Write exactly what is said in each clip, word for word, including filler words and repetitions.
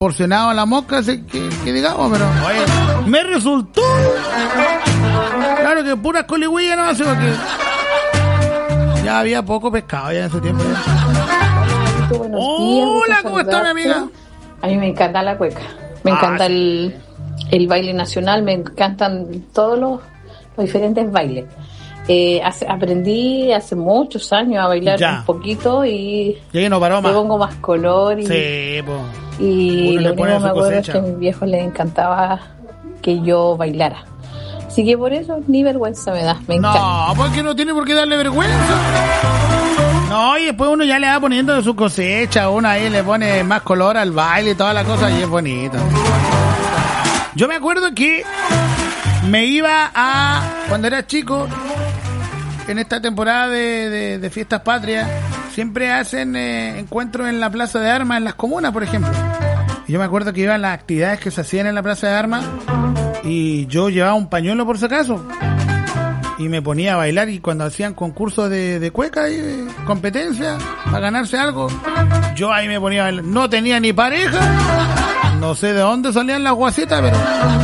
porcionado a la mosca, que, que digamos, pero oye, me resultó. Claro que puras coligüillas no hace porque ya había poco pescado ya en ese tiempo. Ya. Hola, ¿cómo está mi amiga? A mí me encanta la cueca, me ah, encanta sí. el, el baile nacional, me encantan todos los, los diferentes bailes. Eh, hace, aprendí hace muchos años a bailar ya. un poquito y ya no paró más. Le pongo más color y, sí, po. y lo único que me acuerdo es que a mis viejos les encantaba que yo bailara. Así que por eso ni vergüenza me da, me encanta. No, porque no tiene por qué darle vergüenza. No, y después uno ya le va poniendo de su cosecha, uno ahí le pone más color al baile y toda la cosa y es bonito. Yo me acuerdo que me iba a, cuando era chico, en esta temporada de, de, de fiestas patrias, siempre hacen eh, encuentros en la Plaza de Armas, en las comunas, por ejemplo. Y yo me acuerdo que iban las actividades que se hacían en la Plaza de Armas y yo llevaba un pañuelo por si acaso y me ponía a bailar, y cuando hacían concursos de, de cueca y de competencia para ganarse algo, yo ahí me ponía a bailar. No tenía ni pareja, no sé de dónde salían las guasitas, pero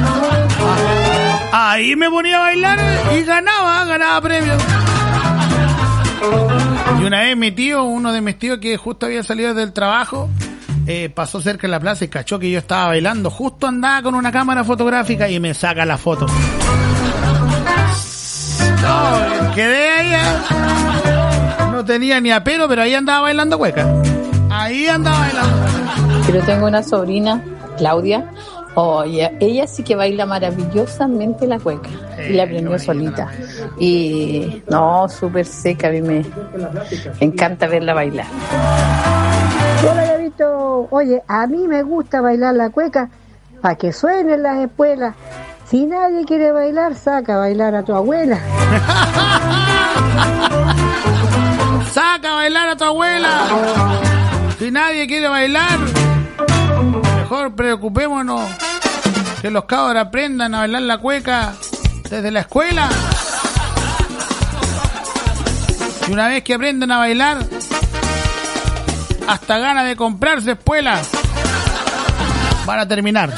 ahí me ponía a bailar y ganaba, ganaba premios. Y una vez mi tío, uno de mis tíos que justo había salido del trabajo, eh, pasó cerca de la plaza y cachó que yo estaba bailando. Justo andaba con una cámara fotográfica y me saca la foto. No, quedé ahí. No tenía ni apelo, pero ahí andaba bailando cueca. Ahí andaba bailando. Pero tengo una sobrina, Claudia. Oye, oh, ella sí que baila maravillosamente la cueca. Sí, y la aprendió solita. Y no, súper seca, a mí me, me encanta verla bailar. Hola, Gabito. Oye, a mí me gusta bailar la cueca para que suene en las escuelas. Si nadie quiere bailar, saca a bailar a tu abuela. Saca a bailar a tu abuela. Si nadie quiere bailar, mejor preocupémonos que los cabros aprendan a bailar la cueca desde la escuela. Y una vez que aprendan a bailar, hasta ganas de comprarse espuelas van a terminar.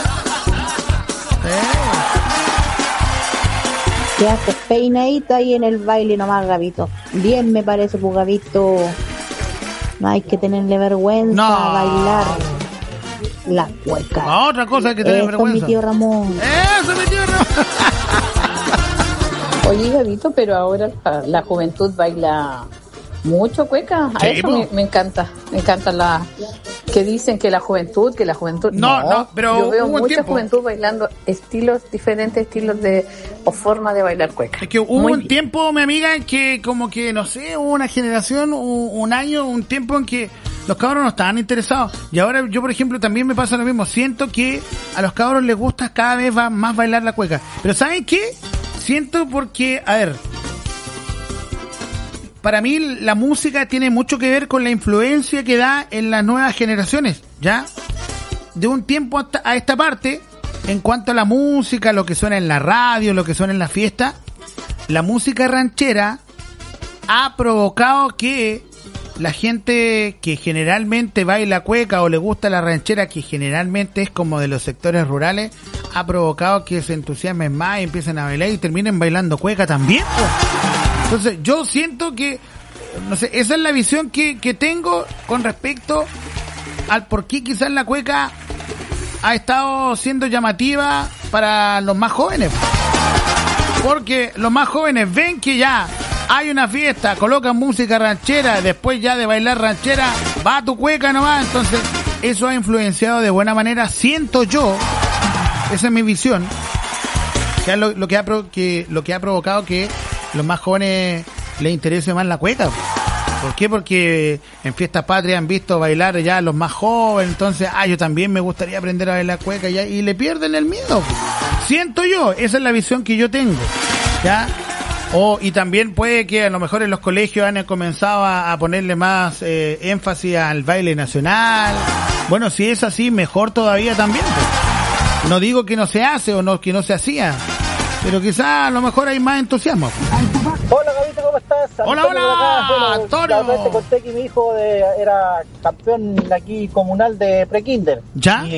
¿Eh? Te haces peinadita ahí en el baile nomás, Gabito. Bien me parece, pues, Gabito. No hay que tenerle vergüenza no. a bailar la cueca. Ah, otra cosa hay que tener Eso vergüenza. Es mi tío Ramón. Eso es mi tío Ramón. Oye, Gabito, pero ahora la, la juventud baila mucho cueca. A sí, eso me, me encanta. Me encanta la que dicen que la juventud, que la juventud. No, no, no pero yo veo hubo mucha tiempo. juventud bailando estilos, diferentes estilos de o forma de bailar cueca. Es que hubo Muy un bien. tiempo, mi amiga, en que como que, no sé, hubo una generación, un, un año, un tiempo en que los cabros no estaban interesados. Y ahora yo, por ejemplo, también me pasa lo mismo. Siento que a los cabros les gusta cada vez más bailar la cueca. Pero ¿saben qué? Siento porque, a ver, para mí la música tiene mucho que ver con la influencia que da en las nuevas generaciones, ¿ya? De un tiempo hasta a esta parte, en cuanto a la música, lo que suena en la radio, lo que suena en la fiesta, la música ranchera ha provocado que la gente que generalmente baila cueca o le gusta la ranchera, que generalmente es como de los sectores rurales, ha provocado que se entusiasmen más y empiecen a bailar y terminen bailando cueca también, pues. Entonces yo siento que, no sé, esa es la visión que, que tengo con respecto al por qué quizás la cueca ha estado siendo llamativa para los más jóvenes. Porque los más jóvenes ven que ya hay una fiesta, colocan música ranchera, después ya de bailar ranchera, va a tu cueca nomás. Entonces eso ha influenciado de buena manera, siento yo, esa es mi visión, que es lo, lo, que, ha, que, lo que ha provocado que los más jóvenes les interese más la cueca. ¿Por qué? Porque en fiestas patrias han visto bailar ya los más jóvenes, entonces, ah, yo también me gustaría aprender a bailar cueca, ya, y le pierden el miedo. Siento yo, esa es la visión que yo tengo, ¿ya? O, y también puede que a lo mejor en los colegios han comenzado a, a ponerle más eh, énfasis al baile nacional. Bueno, si es así, mejor todavía también, pues. No digo que no se hace o no que no se hacía, pero quizás a lo mejor hay más entusiasmo. Hola, Gabito, ¿cómo estás? Hola, hola, bueno, Antonio. La otra vez te conté que mi hijo de, era campeón aquí comunal de prekinder. ¿Ya? Y